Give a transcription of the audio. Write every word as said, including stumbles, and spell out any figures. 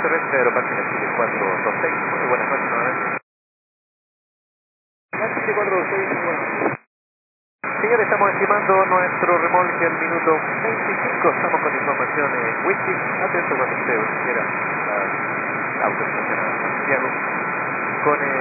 terrestre Aeroparque Chile cuatro dos seis. Muy buenas noches nuevamente. Chile cuatro dos seis, muy buenas noches. Señores, estamos estimando nuestro remolque al minuto veinticinco. Estamos con información en Wiki. Atento cuando usted quiera. La autorización a Santiago. Con el